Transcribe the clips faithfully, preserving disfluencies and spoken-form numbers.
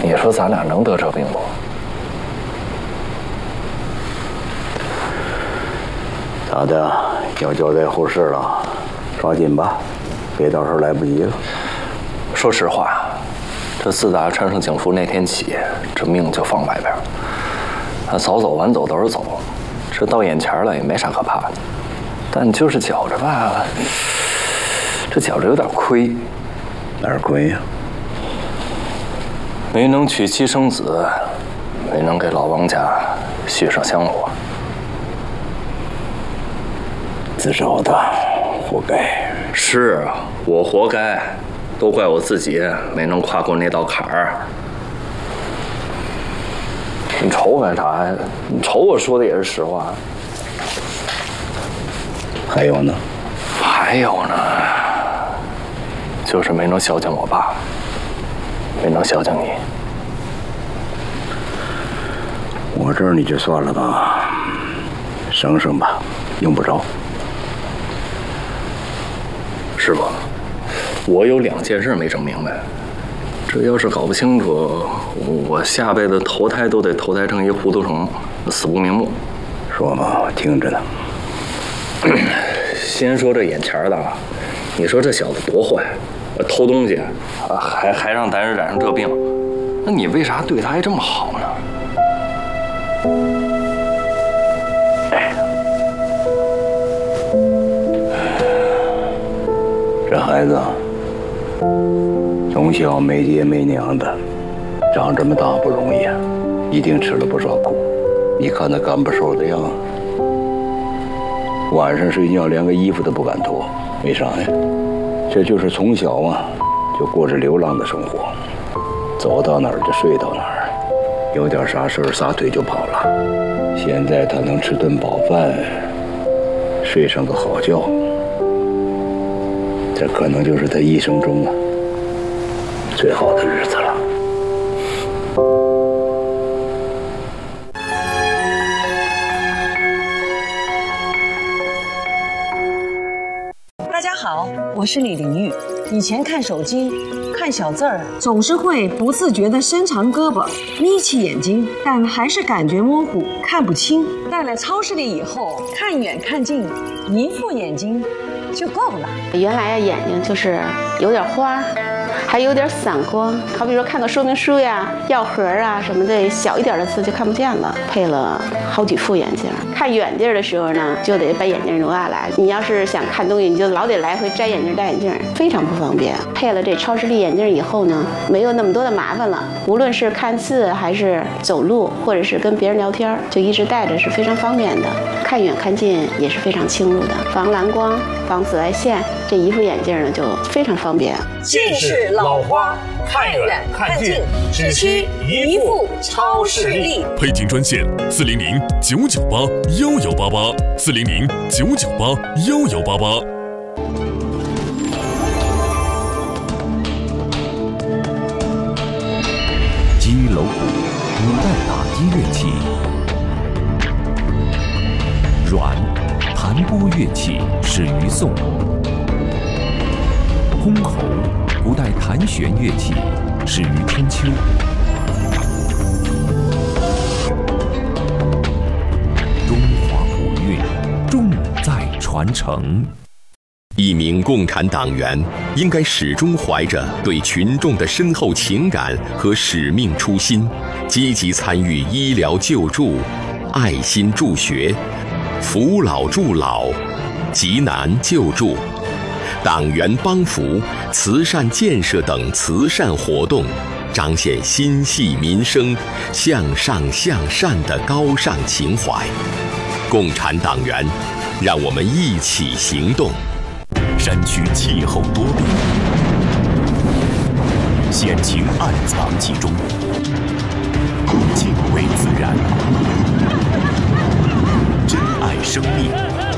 你说咱俩能得这病不？ 咋的？要交代后事了，抓紧吧，别到时候来不及了。 说实话，这自打穿上警服那天起，这命就放外边。啊，早走晚走都是走，这到眼前了也没啥可怕的。但就是觉着吧，这觉着有点亏。 哪儿亏呀？ 没能娶妻生子，没能给老王家续上香火。 自找的，活该。 是啊，我活该，都怪我自己没能跨过那道坎儿。你愁干啥呀？你愁我说的也是实话。 还有呢？ 还有呢，就是没能孝敬我爸，没能孝敬你。 我这儿你就算了吧，省省吧，用不着。 师傅，我有两件事没整明白，这要是搞不清楚，我下辈子投胎都得投胎成一糊涂虫，死不瞑目。 说嘛，我听着呢。 先说这眼前的，你说这小子多坏，偷东西，还还让咱染上这病，那你为啥对他还这么好呢？ 哎，这孩子从小没爹没娘的，长这么大不容易，一定吃了不少苦。你看他干巴瘦的样子。晚上睡觉连个衣服都不敢脱，为啥呀？这就是从小啊就过着流浪的生活，走到哪儿就睡到哪儿，有点啥事儿撒腿就跑了。现在他能吃顿饱饭，睡上个好觉，这可能就是他一生中啊最好的日子了。 大家好，我是李玲玉。以前看手机看小字儿，总是会不自觉地伸长胳膊眯起眼睛，但还是感觉模糊看不清。到了超市里以后，看远看近，一副眼睛就够了。 原来呀，眼睛就是有点花，还有点散光，好比说看个说明书呀、药盒啊什么的，小一点的字就看不见了。配了好几副眼镜，看远地儿的时候呢，就得把眼镜挪下来。你要是想看东西，你就老得来回摘眼镜戴眼镜，非常不方便。配了这超视力眼镜以后呢，没有那么多的麻烦了。无论是看字还是走路，或者是跟别人聊天，就一直戴着是非常方便的。看远看近也是非常清楚的，防蓝光、防紫外线。这一副眼镜呢就非常方便。 近视老花，看远看近，只需一副超视力。 配镜专线：四零零九九八幺幺八八，四零零九九八幺幺八八。 击楼鼓，古代打击乐器。阮，弹拨乐器始于宋。箜篌，古代弹弦乐器，始于春秋。中华古韵，重在传承。 一名共产党员应该始终怀着对群众的深厚情感和使命初心，积极参与医疗救助、爱心助学、扶老助老、急难救助、党员帮扶、慈善建设等慈善活动，彰显心系民生、向上向善的高尚情怀。共产党员，让我们一起行动。 山区气候多变，险情暗藏其中。敬畏自然，珍爱生命，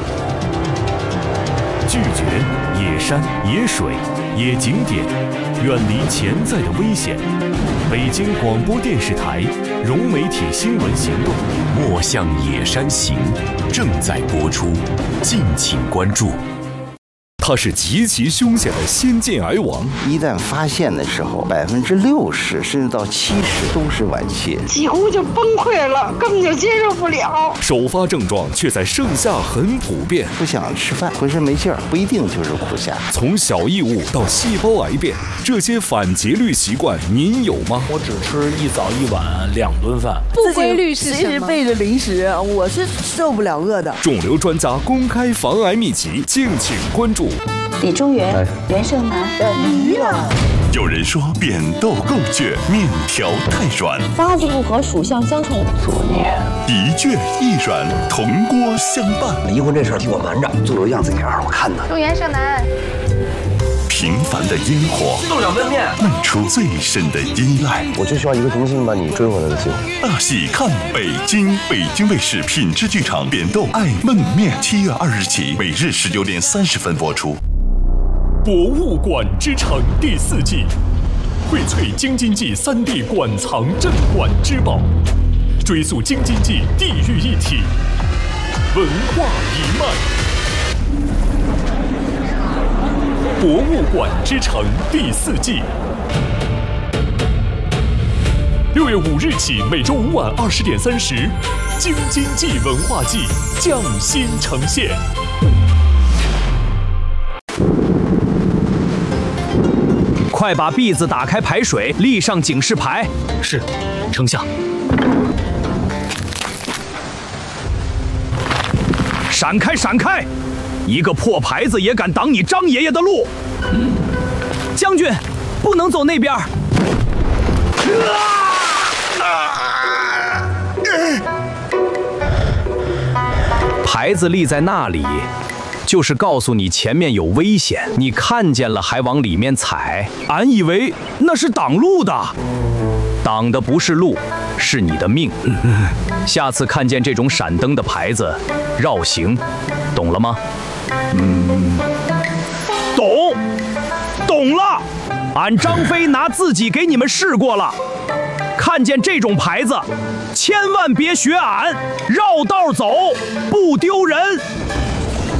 拒绝野山、野水、野景点，远离潜在的危险。北京广播电视台融媒体新闻行动“莫向野山行”正在播出，敬请关注。 他是极其凶险的先见癌王。 一旦发现的时候，百分之六十甚至到七十都是晚期， 几乎就崩溃了，根本就接受不了。 首发症状却在盛夏很普遍， 不想吃饭，浑身没劲儿，不一定就是苦夏。 从小异物到细胞癌变，这些反节律习惯您有吗？ 我只吃一早一晚两顿饭。 不规律是什么？ 随时备着零食，我是受不了饿的。 肿瘤专家公开防癌秘籍，敬请关注。 李中原、袁胜男的离了。 有人说扁豆够倔，面条太软， 八字不合，属相相冲， 作孽。 一倔一软，同锅相伴。 离婚这事儿替我瞒着，做个样子眼儿，我看呢。 中原胜男。 平凡的烟火， 动两杯面， 漫出最深的依赖。 我就需要一个明星把你追回来的机会。 大戏看北京，北京卫视品质剧场扁豆爱焖面，七月二日起，每日十九点三十分播出。 博物馆之城第四季，荟萃京津冀三地馆藏镇馆之宝，追溯京津冀地域一体，文化一脉。博物馆之城第四季，六月五日起，每周五晚二十点三十，京津冀文化季匠心呈现。 快把篦子打开排水，立上警示牌。 是，丞相。 闪开，闪开！一个破牌子也敢挡你张爷爷的路！将军，不能走那边。牌子立在那里，就是告诉你前面有危险，你看见了还往里面踩，俺以为那是挡路的，挡的不是路，是你的命。下次看见这种闪灯的牌子，绕行，懂了吗？嗯，懂，懂了。俺张飞拿自己给你们试过了，看见这种牌子，千万别学俺，绕道走，不丢人。